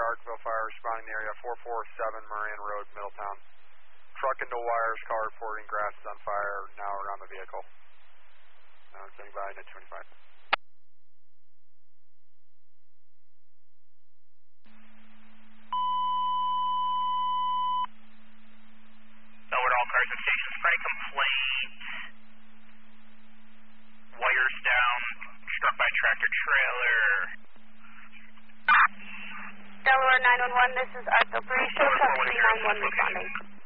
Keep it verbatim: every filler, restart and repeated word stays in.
Arkville Fire responding to the area, four four seven Moran Road, Middletown. Truck into wires, car reporting, grass is on fire, now around the vehicle. Now it's getting by, net twenty-five. Over to all cars and stations, front complaint. Wires down, struck by tractor trailer. Delaware nine one one, this is Arkville Police, show truck three nine one responding.